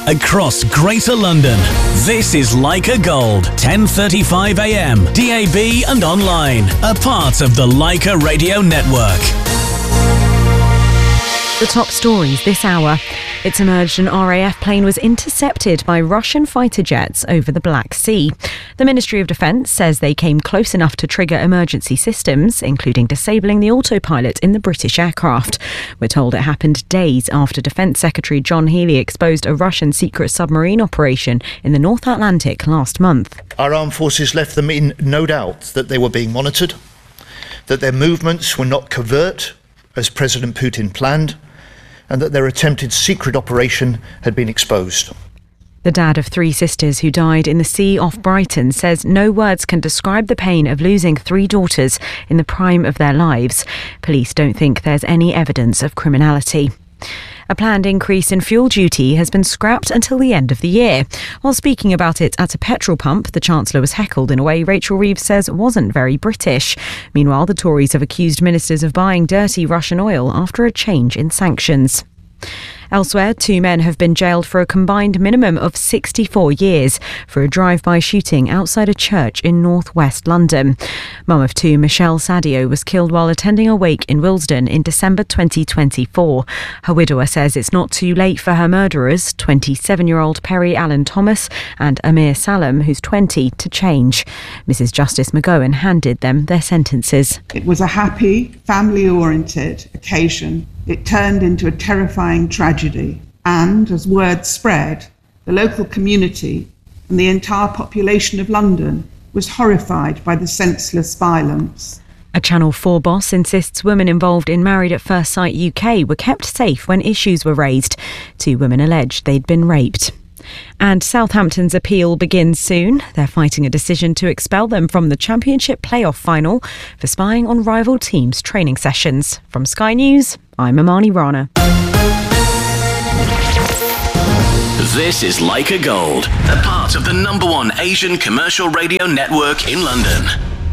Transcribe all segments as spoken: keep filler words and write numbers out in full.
across Greater London. This is Leica Gold, ten thirty-five a m, D A B and online, a part of the Leica Radio Network. The top stories this hour. It's emerged an R A F plane was intercepted by Russian fighter jets over the Black Sea. The Ministry of Defence says they came close enough to trigger emergency systems, including disabling the autopilot in the British aircraft. We're told it happened days after Defence Secretary John Healey exposed a Russian secret submarine operation in the North Atlantic last month. Our armed forces left them in no doubt that they were being monitored, that their movements were not covert, as President Putin planned, and that their attempted secret operation had been exposed. The dad of three sisters who died in the sea off Brighton says no words can describe the pain of losing three daughters in the prime of their lives. Police don't think there's any evidence of criminality. A planned increase in fuel duty has been scrapped until the end of the year. While speaking about it at a petrol pump, the Chancellor was heckled in a way Rachel Reeves says wasn't very British. Meanwhile, the Tories have accused ministers of buying dirty Russian oil after a change in sanctions. Elsewhere, two men have been jailed for a combined minimum of sixty-four years for a drive-by shooting outside a church in north-west London. Mum of two, Michelle Sadio, was killed while attending a wake in Willesden in December twenty twenty-four. Her widower says it's not too late for her murderers, twenty-seven-year-old Perry Allen Thomas and Amir Salem, who's twenty, to change. Missus Justice McGowan handed them their sentences. It was a happy, family-oriented occasion. It turned into a terrifying tragedy, and as word spread, the local community and the entire population of London was horrified by the senseless violence. A Channel four boss insists women involved in Married at First Sight U K were kept safe when issues were raised. Two women alleged they'd been raped. And Southampton's appeal begins soon. They're fighting a decision to expel them from the Championship playoff final for spying on rival teams' training sessions. From Sky News, I'm Amani Rana. This is Leica Gold, a part of the number one Asian commercial radio network in London.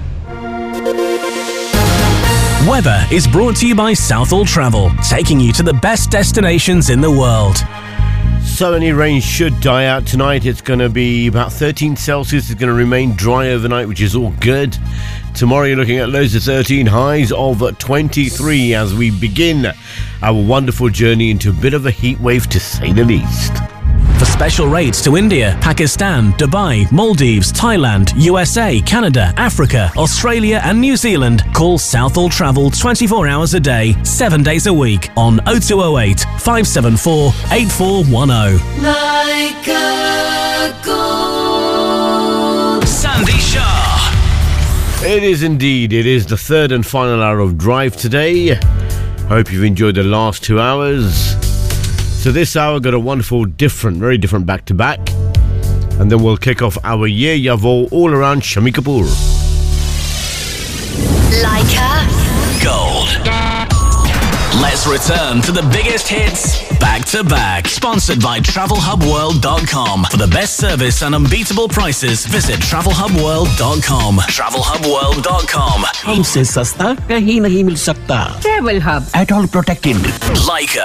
Weather is brought to you by Southall Travel, taking you to the best destinations in the world. So any rain should die out tonight. It's going to be about thirteen Celsius. It's going to remain dry overnight, which is all good. Tomorrow you're looking at lows of thirteen, highs of twenty-three as we begin our wonderful journey into a bit of a heat wave, to say the least. For special rates to India, Pakistan, Dubai, Maldives, Thailand, U S A, Canada, Africa, Australia and New Zealand, call Southall Travel twenty-four hours a day, seven days a week on oh two oh eight, five seven four, eight four one oh. Leica Gold. Sandy Shah. It is indeed. It is the third and final hour of Drive today. Hope you've enjoyed the last two hours. So this hour got a wonderful, different, very different back-to-back. And then we'll kick off our Ye Yavo all around Shami Kapoor. Leica Gold. Let's return to the biggest hits back-to-back. Sponsored by travel hub world dot com. For the best service and unbeatable prices, visit travel hub world dot com. travel hub world dot com. हमसे सस्ता कहीं नहीं मिल सकता. Travel Hub. At all protected. Leica.